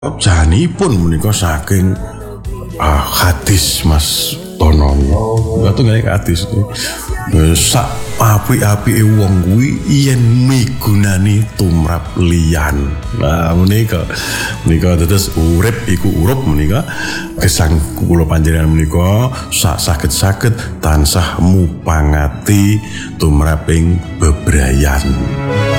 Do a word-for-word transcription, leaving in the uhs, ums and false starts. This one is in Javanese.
Janipun menika saking uh, hadis Mas Tono. Atau nggak hadis itu. Sak apik-apike wong kuwi yen migunani tumrap liyan. Nah, menika menika terus urip iku urup menika gesang kula panjenengan menika sak saged-saged tansah mupangati tumraping bebrayan.